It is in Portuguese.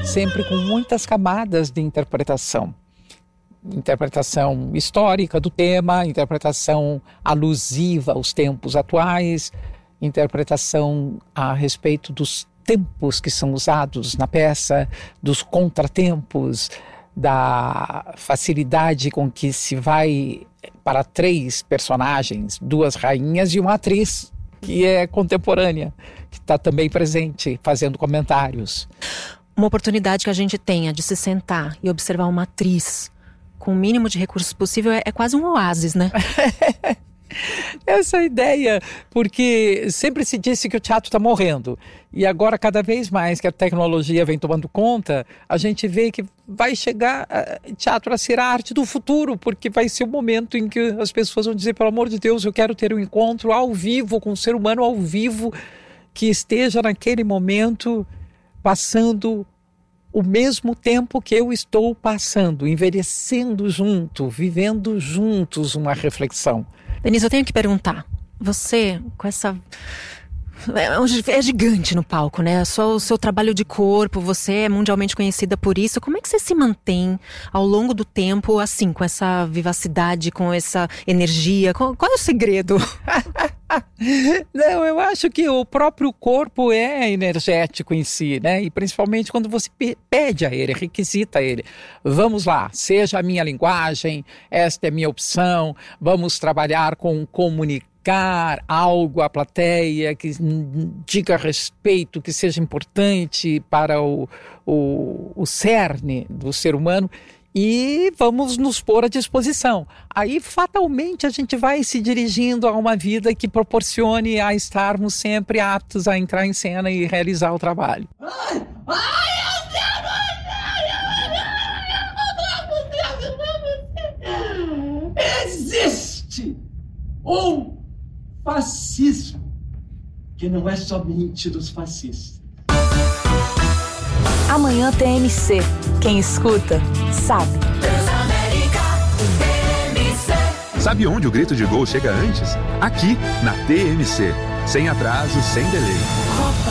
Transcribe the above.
sempre com muitas camadas de interpretação. Interpretação histórica do tema, interpretação alusiva aos tempos atuais, interpretação a respeito dos tempos que são usados na peça, dos contratempos, da facilidade com que se vai para 3 personagens, 2 rainhas e uma atriz que é contemporânea, que está também presente, fazendo comentários. Uma oportunidade que a gente tenha de se sentar e observar uma atriz com o mínimo de recursos possível é quase um oásis, né? Essa ideia, porque sempre se disse que o teatro está morrendo. E agora, cada vez mais que a tecnologia vem tomando conta, a gente vê que vai chegar teatro a ser a arte do futuro, porque vai ser o momento em que as pessoas vão dizer, pelo amor de Deus, eu quero ter um encontro ao vivo, com um ser humano ao vivo, que esteja naquele momento passando o mesmo tempo que eu estou passando, envelhecendo junto, vivendo juntos uma reflexão. Denise, eu tenho que perguntar, você com essa... É gigante no palco, né? Só o seu trabalho de corpo, você é mundialmente conhecida por isso. Como é que você se mantém ao longo do tempo, assim, com essa vivacidade, com essa energia? Qual é o segredo? Não, eu acho que o próprio corpo é energético em si, né? E principalmente quando você pede a ele, requisita ele. Vamos lá, seja a minha linguagem, esta é a minha opção, vamos trabalhar com comunicação, algo à plateia que diga respeito, que seja importante para o cerne do ser humano, e vamos nos pôr à disposição. Aí fatalmente a gente vai se dirigindo a uma vida que proporcione a estarmos sempre aptos a entrar em cena e realizar o trabalho. Existe um fascismo que não é somente dos fascistas. Amanhã TMC. Quem escuta, sabe. Sabe onde o grito de gol chega antes? Aqui, na TMC. Sem atraso, sem delay.